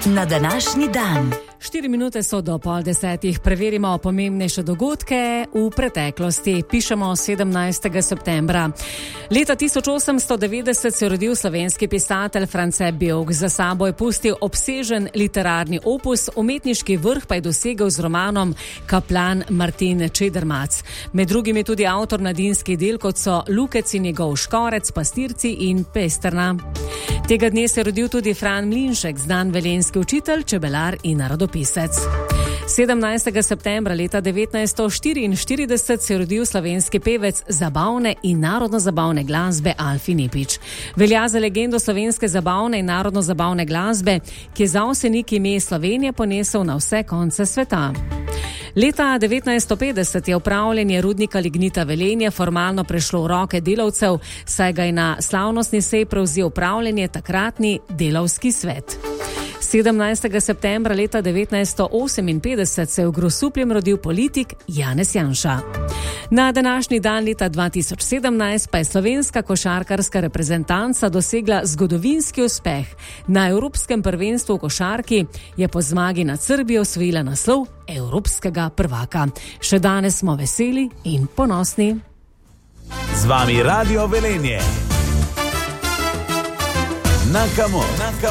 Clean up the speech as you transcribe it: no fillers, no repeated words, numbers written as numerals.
Na današnji dan. 4 minute so do 9:30. Preverimo pomembnejše dogodke v preteklosti. Pišemo 17. septembra. Leta 1890 se je rodil slovenski pisatelj France Bevk. Za sabo je pustil obsežen literarni opus, umetniški vrh pa je dosegel z romanom Kaplan Martin Čedermac. Med drugim je tudi avtor mladinskih del, kot so Lukec in njegov škorec, Pastirci in Pesterna. Tega dne se je rodil tudi Fran Mlinšek, znan velenjski učitelj, čebelar in narodopisec. 17. septembra leta 1944 se je rodil slovenski pevec zabavne in narodno-zabavne glasbe Alfi Nipič. Velja za legendo slovenske zabavne in narodno-zabavne glasbe, ki je za vsenik ime Slovenije ponesel na vse konce sveta. Leta 1950 je upravljanje rudnika lignita Velenje formalno prešlo v roke delavcev, saj ga je na slavnostni seji prevzel upravljanje takratni delavski svet. 17. septembra leta 1958 se je v Grosupljem rodil politik Janez Janša. Na današnji dan leta 2017 pa je slovenska košarkarska reprezentanca dosegla zgodovinski uspeh. Na Evropskem prvenstvu v košarki je po zmagi nad Srbijo osvojila naslov evropskega prvaka. Še danes smo veseli in ponosni. Z vami Radio Velenje. Na kamo.